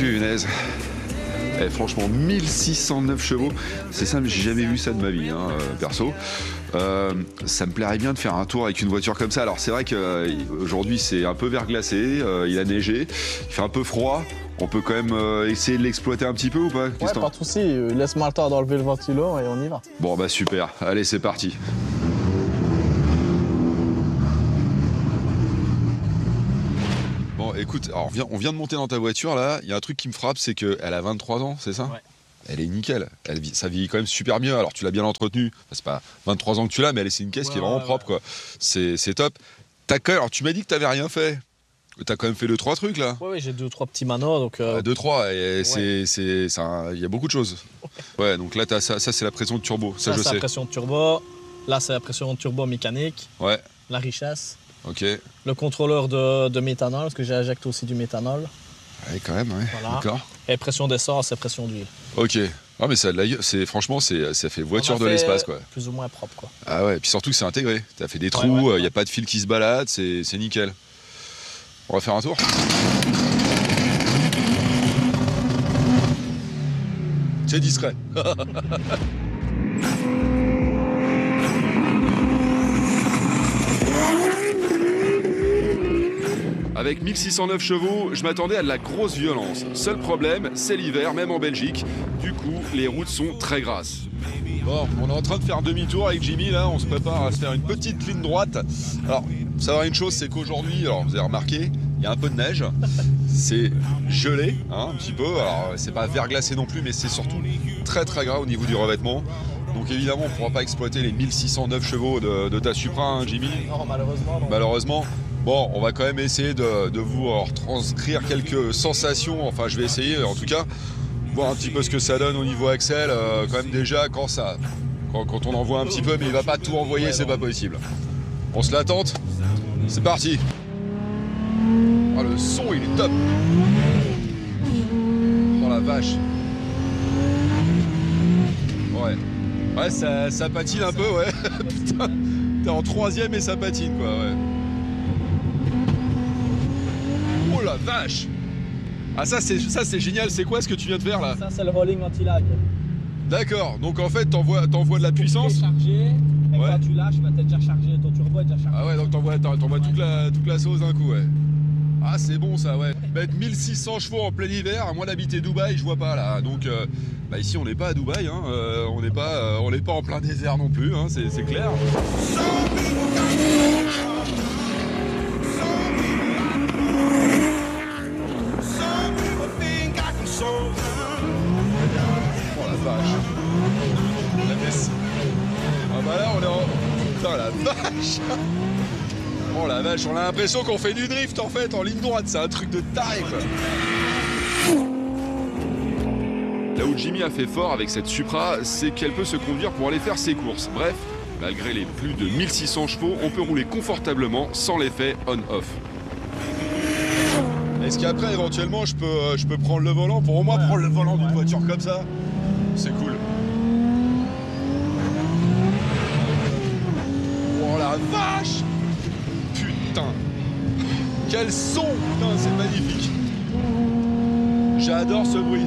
Punaise. Eh, franchement, 1609 chevaux, c'est simple, j'ai jamais vu ça de ma vie, hein, perso. Ça me plairait bien de faire un tour avec une voiture comme ça. Alors c'est vrai qu'aujourd'hui c'est un peu verglacé, il a neigé, il fait un peu froid. On peut quand même essayer de l'exploiter un petit peu ou pas, Christian? Ouais, pas de souci. Laisse-moi le temps d'enlever le ventilo et on y va. Bon bah super, allez c'est parti. Bon écoute, alors on vient de monter dans ta voiture là, il y a un truc qui me frappe, c'est qu'elle a 23 ans, c'est ça? Ouais. Elle est nickel, ça vit quand même super bien, alors tu l'as bien entretenue, c'est pas 23 ans que tu l'as, mais c'est une caisse qui est vraiment propre quoi, c'est top. Alors tu m'as dit que t'avais rien fait. T'as quand même fait 2-3 trucs là. Oui, j'ai 2-3 petits manos. Donc 2-3, et il y a beaucoup de choses. Ouais, donc là, ça c'est la pression de turbo, ça je sais. C'est la pression de turbo, là c'est la pression de turbo mécanique, ouais. La richesse, ok. Le contrôleur de méthanol, parce que j'injecte aussi du méthanol. Ouais, quand même, ouais. Voilà. D'accord. Et pression d'essence et pression d'huile. Ok. Ah, mais franchement, ça fait voiture de l'espace quoi. Plus ou moins propre quoi. Ah ouais, et puis surtout que c'est intégré. T'as fait des trous, il n'y a pas de fil qui se balade, c'est nickel. On va faire un tour. C'est discret. Avec 1609 chevaux, je m'attendais à de la grosse violence. Seul problème, c'est l'hiver, même en Belgique. Du coup, les routes sont très grasses. Bon, on est en train de faire demi-tour avec Jimmy, là, on se prépare à se faire une petite ligne droite. Alors, savoir une chose, c'est qu'aujourd'hui, alors vous avez remarqué, il y a un peu de neige, c'est gelé, hein, un petit peu, alors c'est pas verglacé non plus, mais c'est surtout très très gras au niveau du revêtement. Donc évidemment, on ne pourra pas exploiter les 1609 chevaux de ta Supra, hein, Jimmy. Non, malheureusement. Non. Malheureusement. Bon, on va quand même essayer de vous retranscrire quelques sensations, enfin je vais essayer en tout cas, voir un petit peu ce que ça donne au niveau Axel, quand même déjà quand on envoie un petit peu, mais il va pas tout envoyer, c'est pas possible. On se la tente, c'est parti. Oh, le son il est top. Oh la vache. Ouais, ça patine un peu, ouais. Putain, t'es en 3ème et ça patine quoi, ouais. Oh la vache. Ah ça c'est génial, c'est quoi ce que tu viens de faire là? Ça c'est le rolling anti-lag. D'accord, donc en fait t'envoies de la puissance. Chargé, et quand tu lâches, t'es déjà chargé, ton turbo est déjà chargé. Ah ouais, donc t'envoies toute la sauce d'un coup, ouais. Ah c'est bon ça, ouais. Mettre 1600 chevaux en plein hiver, à moins d'habiter Dubaï, je vois pas là. Donc ici on n'est pas à Dubaï, hein. On n'est pas en plein désert non plus, hein. C'est clair. Oh la vache. Ah bah là on est en... Putain la vache. Oh la vache, on a l'impression qu'on fait du drift en fait, en ligne droite, c'est un truc de taré quoi. Là où Jimmy a fait fort avec cette Supra, c'est qu'elle peut se conduire pour aller faire ses courses. Bref, malgré les plus de 1600 chevaux, on peut rouler confortablement sans l'effet on-off. Est-ce qu'après, éventuellement, je peux prendre le volant pour au moins prendre le volant d'une voiture comme ça? C'est cool. Oh la vache! Putain! Quel son! Putain, c'est magnifique! J'adore ce bruit.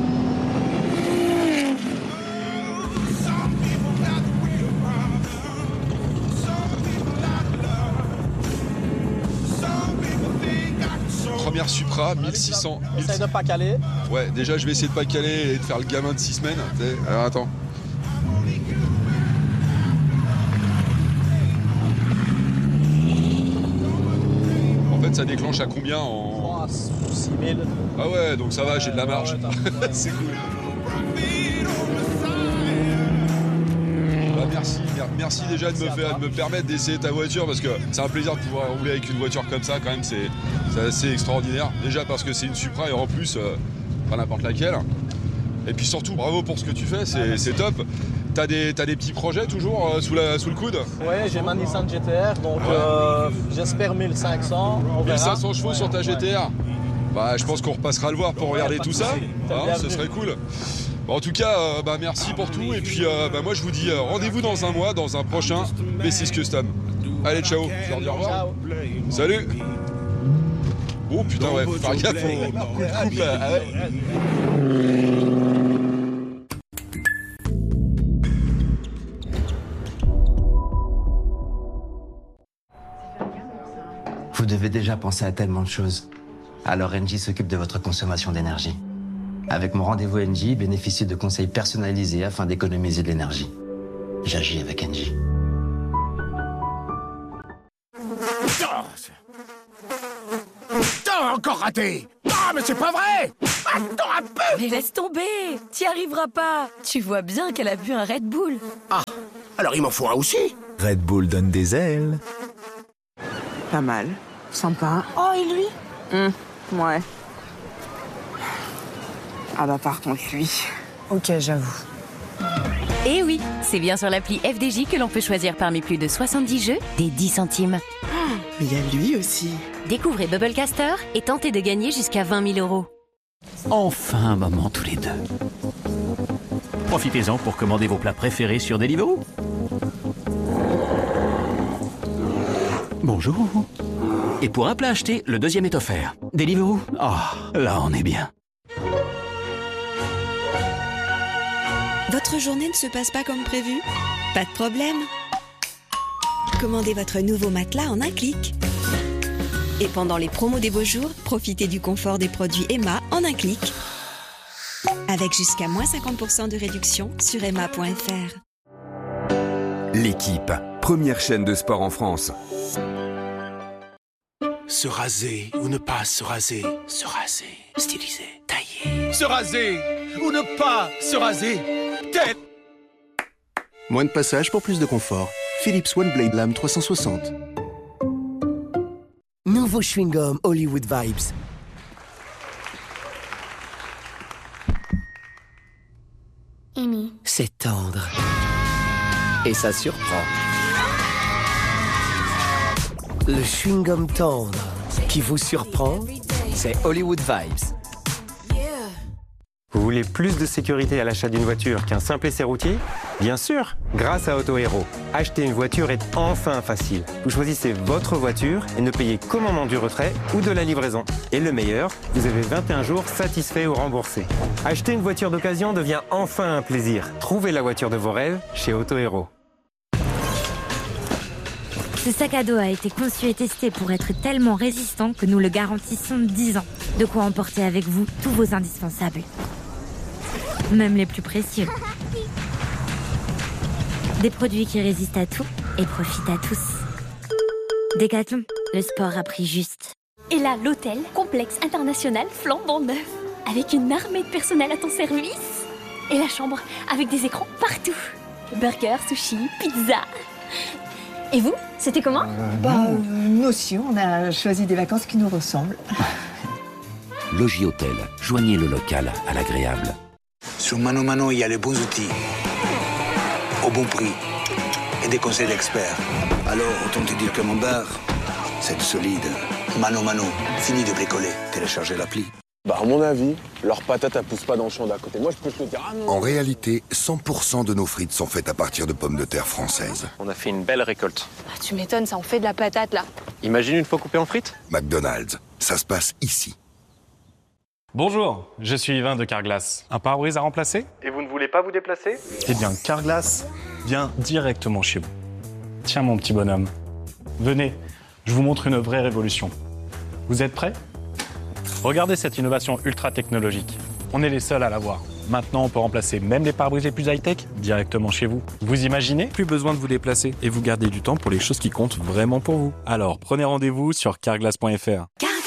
Première Supra, 1600. Essaye de pas caler. Ouais, déjà je vais essayer de pas caler et de faire le gamin de 6 semaines. Alors attends. En fait, ça déclenche à combien en... 6000. Ah ouais, donc ça va, j'ai de la marge. Ouais, c'est cool. Bah merci déjà de me permettre d'essayer ta voiture parce que c'est un plaisir de pouvoir rouler avec une voiture comme ça quand même, c'est assez extraordinaire. Déjà parce que c'est une Supra et en plus, pas n'importe laquelle. Et puis surtout, bravo pour ce que tu fais, c'est top. T'as des petits projets toujours sous le coude? Ouais, j'ai ma Nissan GTR, donc j'espère 1500. 1500 chevaux sur ta GTR. Bah, je pense qu'on repassera le voir pour regarder tout ça. Hein, ce serait cool. Bon, en tout cas, merci pour tout. Et puis, moi, je vous dis rendez-vous dans un mois, dans un prochain B6 Custom. Allez, ciao. Je leur dis au revoir. Ciao. Salut. Oh putain, ouais, faut faire gaffe au coup de coupe là. Ah ouais. Vous devez déjà penser à tellement de choses. Alors Engie s'occupe de votre consommation d'énergie. Avec mon rendez-vous Engie, bénéficiez de conseils personnalisés afin d'économiser de l'énergie. J'agis avec Engie. Encore raté! Ah, mais c'est pas vrai! Attends un peu! Mais laisse tomber! T'y arriveras pas! Tu vois bien qu'elle a bu un Red Bull. Ah, alors il m'en faut un aussi? Red Bull donne des ailes. Pas mal. Sympa. Oh, et lui? Ouais. Ah bah par contre, lui... Ok, j'avoue. Eh oui, c'est bien sur l'appli FDJ que l'on peut choisir parmi plus de 70 jeux des 10 centimes. Mais il y a lui aussi. Découvrez Bubblecaster et tentez de gagner jusqu'à 20 000 €. Enfin un moment tous les deux. Profitez-en pour commander vos plats préférés sur Deliveroo. Bonjour. Et pour un plat acheté, le deuxième est offert. Deliveroo. Ah, là on est bien. Votre journée ne se passe pas comme prévu? Pas de problème. Commandez votre nouveau matelas en un clic. Et pendant les promos des beaux jours, profitez du confort des produits Emma en un clic. Avec jusqu'à moins 50% de réduction sur emma.fr. L'équipe, première chaîne de sport en France. Se raser ou ne pas se raser. Se raser, styliser, tailler. Se raser ou ne pas se raser. Tête. Moins de passage pour plus de confort. Philips One Blade Lame 360. Nouveau chewing-gum Hollywood Vibes. Amy. C'est tendre. Et ça surprend. Le chewing-gum tendre qui vous surprend, c'est Hollywood Vibes. Vous voulez plus de sécurité à l'achat d'une voiture qu'un simple essai routier? Bien sûr, grâce à AutoHero. Acheter une voiture est enfin facile. Vous choisissez votre voiture et ne payez qu'au moment du retrait ou de la livraison. Et le meilleur, vous avez 21 jours satisfaits ou remboursés. Acheter une voiture d'occasion devient enfin un plaisir. Trouvez la voiture de vos rêves chez AutoHero. Ce sac à dos a été conçu et testé pour être tellement résistant que nous le garantissons 10 ans. De quoi emporter avec vous tous vos indispensables. Même les plus précieux. Des produits qui résistent à tout et profitent à tous. Décathlon, le sport a pris juste. Et là, l'hôtel, complexe international flambant neuf. Avec une armée de personnel à ton service. Et la chambre, avec des écrans partout. Burgers, sushi, pizza. Et vous, c'était comment? Nous aussi, on a choisi des vacances qui nous ressemblent. Logis Hôtel. Joignez le local à l'agréable. Sur Mano Mano, il y a les bons outils. Au bon prix. Et des conseils d'experts. Alors, autant te dire que mon bar, c'est du solide. Mano Mano, fini de bricoler. Téléchargez l'appli. À mon avis, leurs patates, elles poussent pas dans le champ d'à côté. Moi, je peux te le dire. Ah, non. En réalité, 100% de nos frites sont faites à partir de pommes de terre françaises. On a fait une belle récolte. Tu m'étonnes, ça en fait de la patate, là. Imagine une fois coupée en frites. McDonald's, ça se passe ici. Bonjour, je suis Yvain de Carglass. Un pare-brise à remplacer? Et vous ne voulez pas vous déplacer? Eh bien, Carglass vient directement chez vous. Tiens, mon petit bonhomme. Venez, je vous montre une vraie révolution. Vous êtes prêts? Regardez cette innovation ultra technologique. On est les seuls à l'avoir. Maintenant, on peut remplacer même les pare-brises les plus high-tech directement chez vous. Vous imaginez? Plus besoin de vous déplacer et vous gardez du temps pour les choses qui comptent vraiment pour vous. Alors, prenez rendez-vous sur carglass.fr.